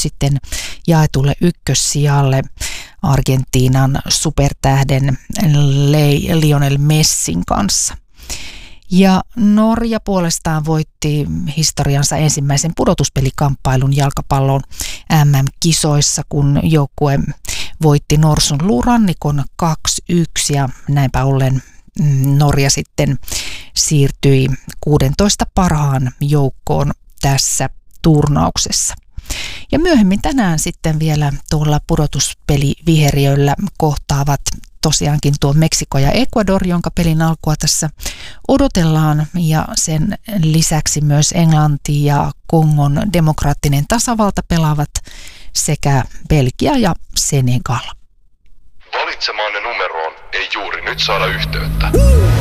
sitten jaetulle ykkössijalle Argentiinan supertähden Lionel Messin kanssa. Ja Norja puolestaan voitti historiansa ensimmäisen pudotuspelikamppailun jalkapallon MM-kisoissa, kun joukkue voitti Norsun luurannikon 2-1 ja näinpä ollen Norja sitten siirtyi 16 parhaan joukkoon tässä turnauksessa. Ja myöhemmin tänään sitten vielä tuolla pudotuspeliviheriöllä kohtaavat tosiaankin tuo Meksiko ja Ecuador, jonka pelin alkua tässä odotellaan, ja sen lisäksi myös Englanti ja Kongon demokraattinen tasavalta pelaavat sekä Belgia ja Senegal. Valitsemaanne numeroon ei juuri nyt saada yhteyttä.